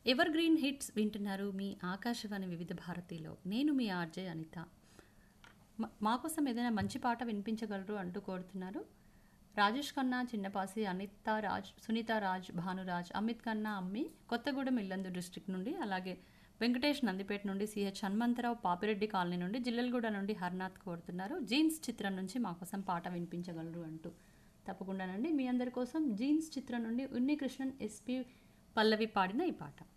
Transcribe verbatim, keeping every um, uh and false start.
Ever green hits వింటున్నారు మీ ఆకాశవాణి వివిధ భారతిలో. నేను మీ ఆర్జే అనిత. మా మా కోసం ఏదైనా మంచి పాట వినిపించగలరు అంటూ కోరుతున్నారు రాజేష్ ఖన్నా, చిన్నపాసి, అనిత రాజ్, సునీత రాజ్, భానురాజ్, అమిత్ ఖన్నా అమ్మి, కొత్తగూడెం ఇల్లందు డిస్ట్రిక్ట్ నుండి, అలాగే వెంకటేష్ నందిపేట నుండి, సిహెచ్ హనుమంతరావు పాపిరెడ్డి కాలనీ నుండి, జిల్లెలగూడ నుండి హర్నాథ్ కోరుతున్నారు జీన్స్ చిత్రం నుంచి మా కోసం పాట వినిపించగలరు అంటూ. తప్పకుండానండి, మీ అందరి కోసం జీన్స్ చిత్రం నుండి ఉన్ని కృష్ణన్, ఎస్పి పల్లవి పాడిన ఈ పాట.